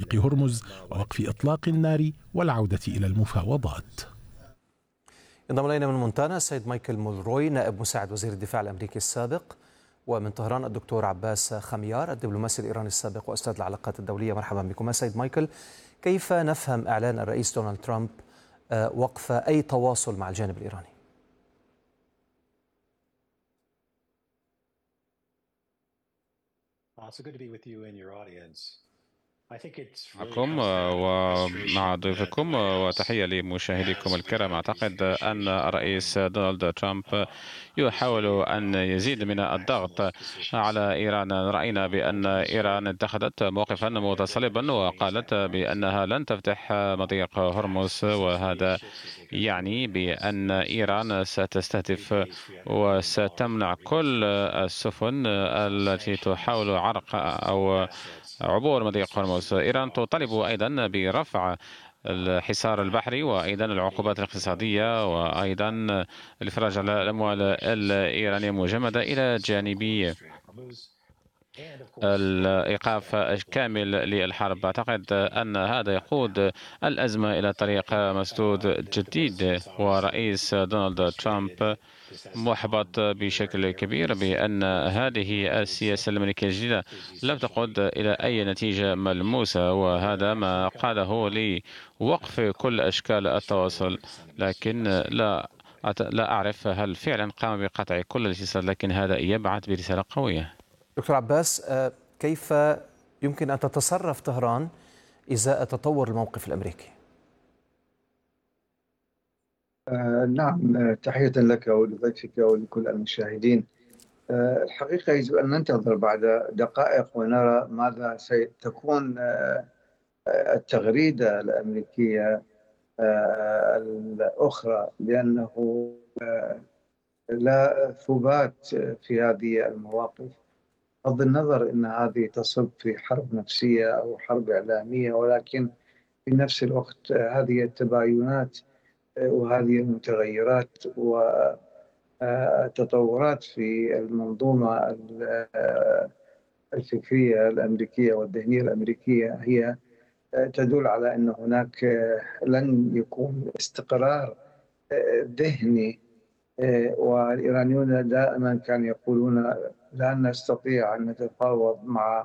مضيق هرمز ووقف إطلاق النار والعودة إلى المفاوضات. انضم إلينا من مونتانا السيد مايكل مولروي نائب مساعد وزير الدفاع الأمريكي السابق، ومن طهران الدكتور عباس خميار الدبلوماسي الإيراني السابق وأستاذ العلاقات الدولية. مرحبا بكم سيد مايكل. كيف نفهم إعلان الرئيس دونالد ترامب وقف أي تواصل مع الجانب الإيراني؟ معكم ومع ضيوفكم وتحية لمشاهديكم الكرام. أعتقد أن الرئيس دونالد ترامب يحاول أن يزيد من الضغط على إيران. رأينا بأن إيران اتخذت موقفا متصلبا وقالت بأنها لن تفتح مضيق هرمز، وهذا يعني بأن إيران ستستهدف وستمنع كل السفن التي تحاول عرق أو عبور مضيق هرمز. إيران تطالب أيضا برفع الحصار البحري وأيضا العقوبات الاقتصادية وأيضا الإفراج على الأموال الإيرانية المجمدة، إلى جانب الإيقاف الكامل للحرب. أعتقد أن هذا يقود الأزمة إلى طريق مسدود جديد، ورئيس دونالد ترامب محبط بشكل كبير بأن هذه السياسة الأمريكية الجديدة لم تقود إلى أي نتيجة ملموسة، وهذا ما قاله لوقف كل أشكال التواصل. لكن لا أعرف هل فعلا قام بقطع كل الاتصال، لكن هذا يبعث برسالة قوية. دكتور عباس، كيف يمكن أن تتصرف طهران إزاء تطور الموقف الأمريكي؟ نعم، تحية لك ولضيفك ولكل المشاهدين. الحقيقة يجب أن ننتظر بعد دقائق ونرى ماذا ستكون التغريدة الأمريكية الأخرى، لأنه لا ثبات في هذه المواقف. بغض النظر أن هذه تصب في حرب نفسية أو حرب إعلامية، ولكن في نفس الوقت هذه التباينات وهذه المتغيرات والتطورات في المنظومة الفكرية الأمريكية والذهنية الأمريكية هي تدل على أن هناك لن يكون استقرار ذهني. والإيرانيون دائما كانوا يقولون لا نستطيع أن نتفاوض مع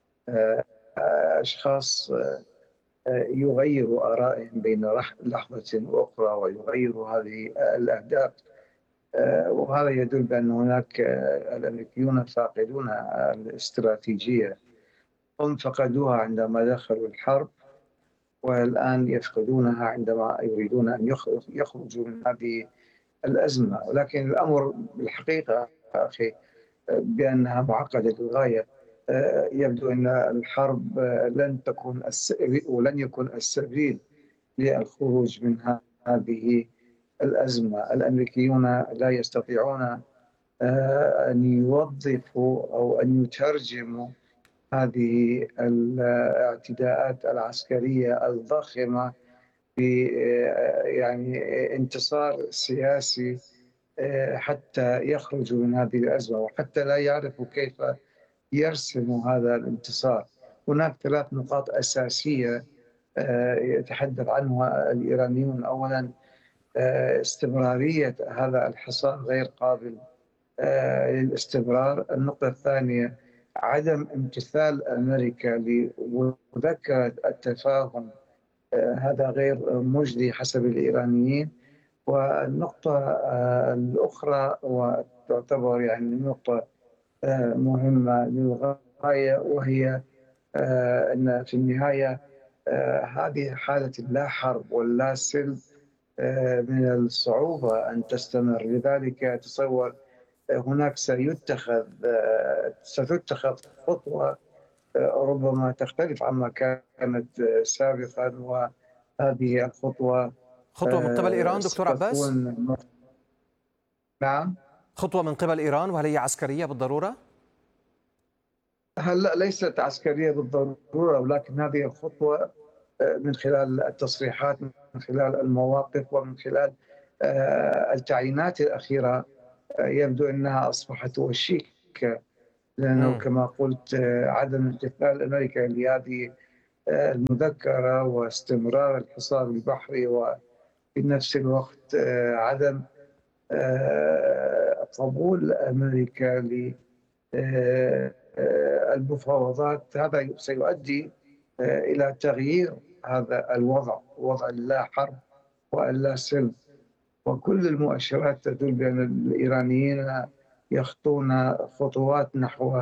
أشخاص يغيروا آرائهم بين لحظة وأخرى ويغيروا هذه الأهداف، وهذا يدل بأن هناك الأمريكيون فاقدون الاستراتيجية. هم فقدوها عندما دخلوا الحرب، والآن يفقدونها عندما يريدون أن يخرجوا من هذه الأزمة. ولكن الأمر بالحقيقة أخي بأنها معقدة للغاية. يبدو أن الحرب لن يكون السبيل للخروج من هذه الأزمة. الأمريكيون لا يستطيعون أن يوظفوا أو أن يترجموا هذه الاعتداءات العسكرية الضخمة في يعني انتصار سياسي حتى يخرجوا من هذه الأزمة، وحتى لا يعرفوا كيف يرسموا هذا الانتصار. هناك 3 نقاط أساسية يتحدث عنها الإيرانيون. أولا، استمرارية هذا الحصار غير قابل للاستمرار. النقطة الثانية، عدم امتثال أمريكا لمذكرة التفاهم، هذا غير مجدي حسب الإيرانيين. والنقطة الأخرى وتعتبر يعني نقطة مهمة للغاية، وهي أن في النهاية هذه حالة اللا حرب واللا سلم من الصعوبة أن تستمر. لذلك أتصور هناك ستتخذ خطوة ربما تختلف عما كانت سابقا، وهذه الخطوة خطوة من قبل إيران دكتور عباس؟ نعم، خطوة من قبل إيران، وهل هي عسكرية بالضرورة؟ هلا ليست عسكرية بالضرورة، ولكن هذه الخطوة من خلال التصريحات، من خلال المواقف، ومن خلال التعيينات الأخيرة يبدو أنها أصبحت وشيكة. لأنه كما قلت عدم امتثال أمريكا لهذه المذكرة واستمرار الحصار البحري، وفي نفس الوقت عدم قبول أمريكا للمفاوضات، هذا سيؤدي إلى تغيير هذا الوضع، وضع اللا حرب واللا سلم. وكل المؤشرات تدل بأن الإيرانيين يخطون خطوات نحو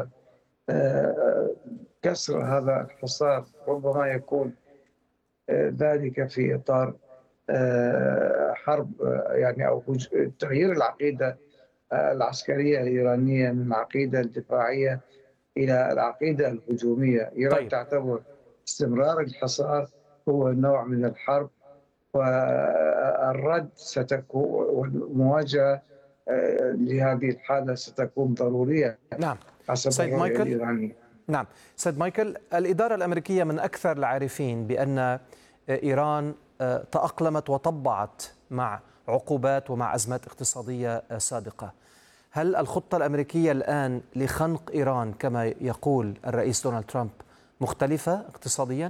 كسر هذا الحصار. ربما يكون ذلك في إطار حرب يعني، أو تغيير العقيدة العسكرية الإيرانية من العقيدة الدفاعية إلى العقيدة الهجومية. إيران تعتبر استمرار الحصار هو نوع من الحرب، والرد ستكون والمواجهة لهذه الحالة ستكون ضرورية. نعم حسب الرؤية الإيرانية. نعم سيد مايكل، الإدارة الأمريكية من أكثر العارفين بأن إيران تأقلمت وطبعت مع عقوبات ومع أزمات اقتصادية سابقة. هل الخطة الأمريكية الآن لخنق إيران كما يقول الرئيس دونالد ترامب مختلفة اقتصادياً؟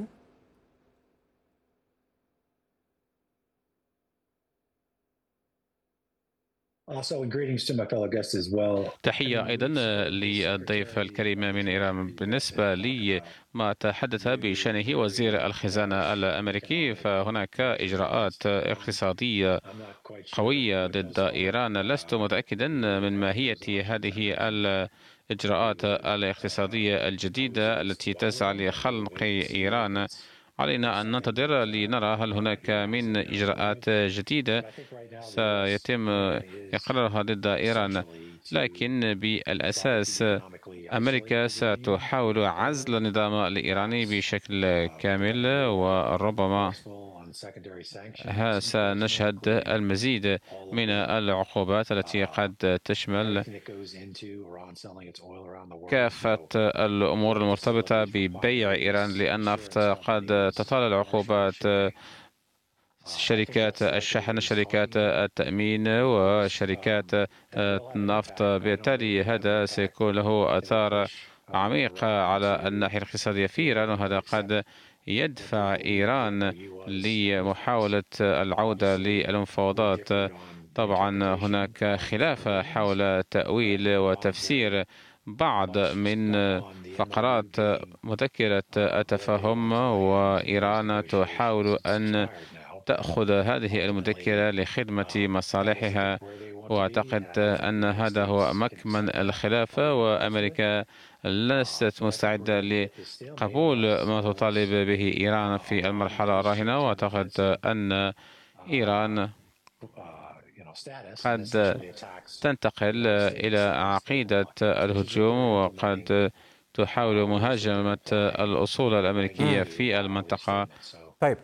تحية أيضا للضيف الكريم من إيران. بالنسبة لي ما تحدث بشأنه وزير الخزانة الأمريكي، فهناك إجراءات اقتصادية قوية ضد إيران. لست متأكدا من ماهية هذه الإجراءات الاقتصادية الجديدة التي تسعى لخنق إيران. علينا أن ننتظر لنرى هل هناك من إجراءات جديدة سيتم إقرارها ضد إيران، لكن بالأساس أمريكا ستحاول عزل النظام الإيراني بشكل كامل، وربما سنشهد المزيد من العقوبات التي قد تشمل كافة الأمور المرتبطة ببيع إيران للنفط. قد تطال العقوبات شركات الشحن، شركات التأمين، وشركات النفط. بالتالي هذا سيكون له آثار عميقة على الناحية الاقتصادية في إيران، وهذا قد يدفع إيران لمحاولة العودة للمفاوضات. طبعا هناك خلاف حول تأويل وتفسير بعض من فقرات مذكرة التفاهم، وإيران تحاول أن تأخذ هذه المذكرة لخدمة مصالحها، وأعتقد أن هذا هو مكمن الخلاف، وأمريكا ليست مستعدة لقبول ما تطالب به إيران في المرحلة الراهنة. وأعتقد أن إيران قد تنتقل إلى عقيدة الهجوم، وقد تحاول مهاجمة الأصول الأمريكية في المنطقة. طيب،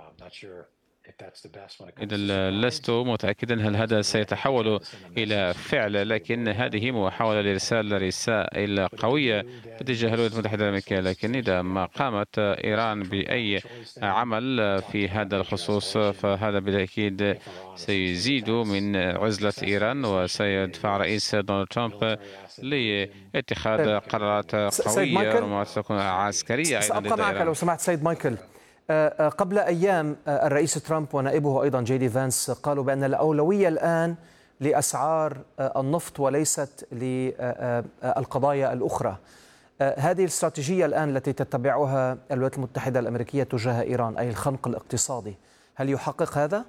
إذا لست متأكدا هل هذا سيتحول إلى فعل، لكن هذه محاولة لإرسال رسائل قوية باتجاه الولايات المتحدة الأمريكية. لكن إذا ما قامت إيران بأي عمل في هذا الخصوص، فهذا بالتأكيد سيزيد من عزلة إيران، وسيدفع رئيس دونالد ترامب لاتخاذ قرارات قوية ربما تكون عسكرية. سأبقى معك لو سمحت سيد مايكل. قبل أيام الرئيس ترامب ونائبه أيضا جي دي فانس قالوا بأن الأولوية الآن لأسعار النفط وليست للقضايا الأخرى. هذه الاستراتيجية الآن التي تتبعها الولايات المتحدة الأمريكية تجاه إيران، أي الخنق الاقتصادي، هل يحقق هذا؟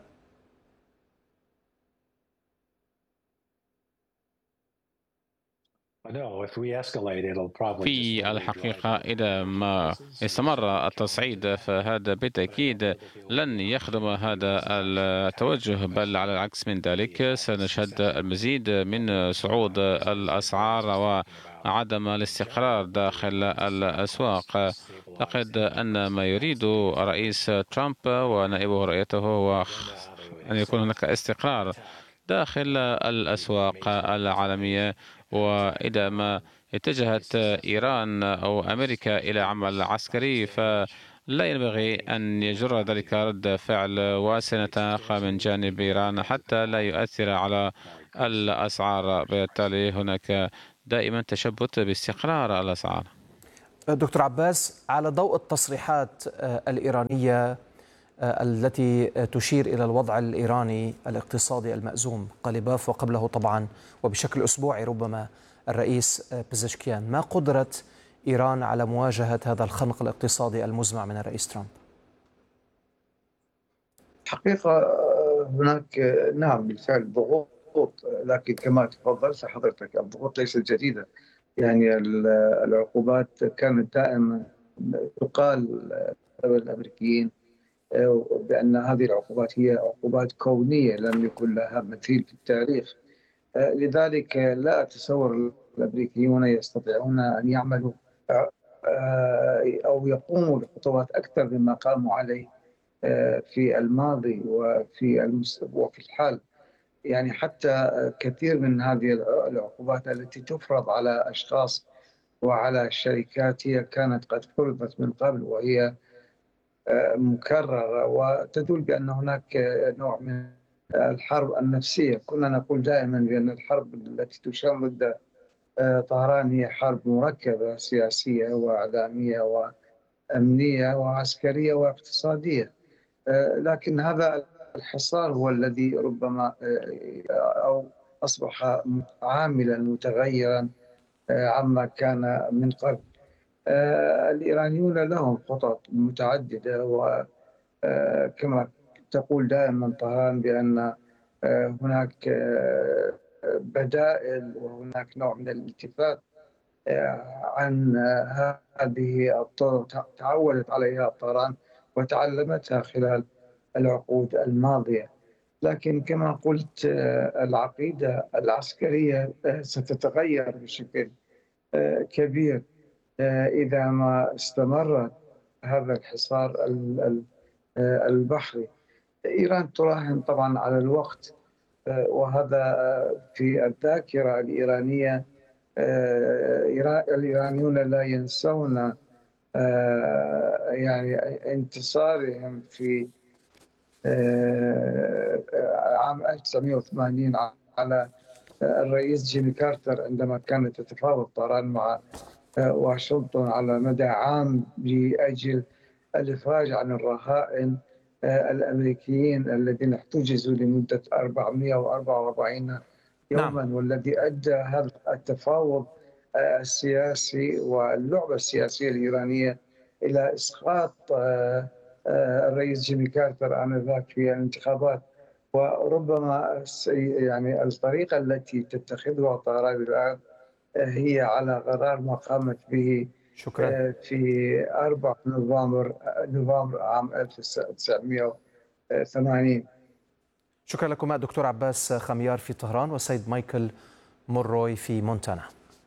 في الحقيقة إذا ما استمر التصعيد فهذا بالتأكيد لن يخدم هذا التوجه، بل على العكس من ذلك سنشهد المزيد من صعود الأسعار وعدم الاستقرار داخل الأسواق. أعتقد أن ما يريد الرئيس ترامب ونائبه رؤيته هو أن يكون هناك استقرار داخل الأسواق العالمية. وإذا ما اتجهت إيران أو أمريكا إلى عمل عسكري فلا ينبغي أن يجر ذلك رد فعل، وسنتناقى من جانب إيران حتى لا يؤثر على الأسعار. بالتالي هناك دائما تشبت باستقرار الأسعار. دكتور عباس، على ضوء التصريحات الإيرانية التي تشير إلى الوضع الإيراني الاقتصادي المأزوم، قليباف وقبله طبعا وبشكل أسبوعي ربما الرئيس بيزشكيان، ما قدرة إيران على مواجهة هذا الخنق الاقتصادي المزمع من الرئيس ترامب؟ حقيقة هناك نعم بالفعل ضغوط، لكن كما تفضلت حضرتك الضغوط ليست جديدة. يعني العقوبات كانت دائما تقال قبل الأمريكيين بأن هذه العقوبات هي عقوبات كونية لم يكن لها مثيل في التاريخ. لذلك لا أتصور الأمريكيون يستطيعون أن يعملوا أو يقوموا بخطوات أكثر مما قاموا عليه في الماضي وفي الحال. يعني حتى كثير من هذه العقوبات التي تفرض على أشخاص وعلى الشركات هي كانت قد فرضت من قبل، وهي مكررة وتدل بأن هناك نوع من الحرب النفسية. كنا نقول دائما بأن الحرب التي تشن ضد طهران هي حرب مركبة سياسية وإعلامية وأمنية وعسكرية واقتصادية، لكن هذا الحصار هو الذي ربما أو أصبح عاملا متغيرا عما كان من قبل. الإيرانيون لهم خطط متعددة، وكما تقول دائما طهران بأن هناك بدائل وهناك نوع من الالتفات عن هذه الطرق تعودت عليها طهران وتعلمتها خلال العقود الماضية. لكن كما قلت العقيدة العسكرية ستتغير بشكل كبير إذا ما استمر هذا الحصار البحري. إيران تراهن طبعا على الوقت، وهذا في الذاكرة الإيرانية. الإيرانيون لا ينسون يعني انتصارهم في عام 1980 على الرئيس جيمي كارتر عندما كانت تتفاوض طهران مع واشنطن على مدى عام لأجل الإفراج عن الرهائن الأمريكيين الذين احتجزوا لمدة 444 يوما. نعم. والذي أدى هذا التفاوض السياسي واللعبة السياسية الإيرانية إلى إسقاط الرئيس جيمي كارتر آنذاك في الانتخابات. وربما يعني الطريقة التي تتخذها طهران الآن هي على غرار ما قامت به شكرا. في 4 نوفمبر عام 1980. شكرا لكم دكتور عباس خميار في طهران وسيد مايكل مونروي في مونتانا.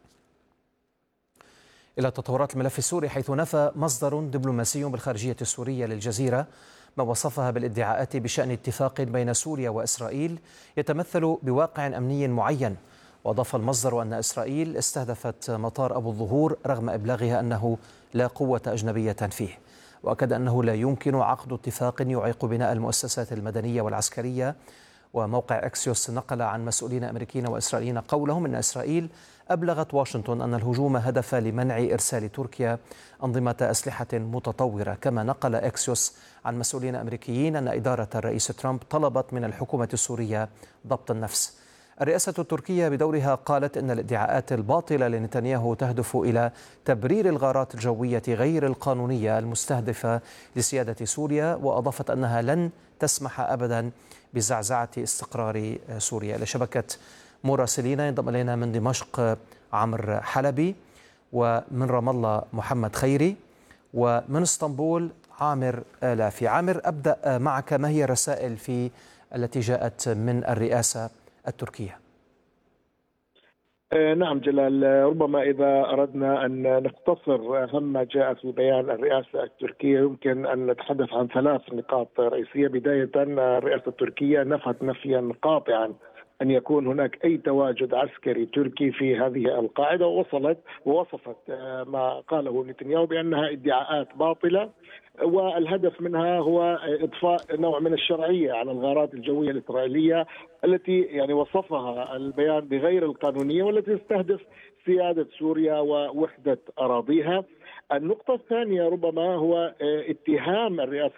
إلى تطورات الملف السوري، حيث نفى مصدر دبلوماسي بالخارجية السورية للجزيرة ما وصفها بالادعاءات بشأن اتفاق بين سوريا وإسرائيل يتمثل بواقع أمني معين. وأضاف المصدر أن إسرائيل استهدفت مطار أبو الظهور رغم إبلاغها أنه لا قوة أجنبية فيه. وأكد أنه لا يمكن عقد اتفاق يعيق بناء المؤسسات المدنية والعسكرية. وموقع أكسيوس نقل عن مسؤولين أمريكيين وإسرائيليين قولهم أن إسرائيل أبلغت واشنطن أن الهجوم هدف لمنع إرسال تركيا أنظمة أسلحة متطورة. كما نقل أكسيوس عن مسؤولين أمريكيين أن إدارة الرئيس ترامب طلبت من الحكومة السورية ضبط النفس. الرئاسة التركية بدورها قالت إن الادعاءات الباطلة لنتنياهو تهدف إلى تبرير الغارات الجوية غير القانونية المستهدفة لسيادة سوريا. وأضافت أنها لن تسمح أبدا بزعزعة استقرار سوريا. لشبكة مراسلين ينضم إلينا من دمشق عمرو حلبي، ومن رام الله محمد خيري، ومن اسطنبول عامر آلافي. عامر، أبدأ معك، ما هي الرسائل التي جاءت من الرئاسة التركية؟ نعم جلال، ربما إذا أردنا أن نختصر أهم ما جاء في بيان الرئاسة التركية يمكن أن نتحدث عن 3 نقاط رئيسية. بداية، الرئاسة التركية نفت نفيا قاطعا أن يكون هناك أي تواجد عسكري تركي في هذه القاعدة، ووصفت ما قاله نتنياهو بأنها ادعاءات باطلة والهدف منها هو إضفاء نوع من الشرعية على الغارات الجوية الإسرائيلية التي يعني وصفها البيان بغير القانونية والتي تستهدف سيادة سوريا ووحدة أراضيها. النقطة الثانية ربما هو اتهام الرئاسة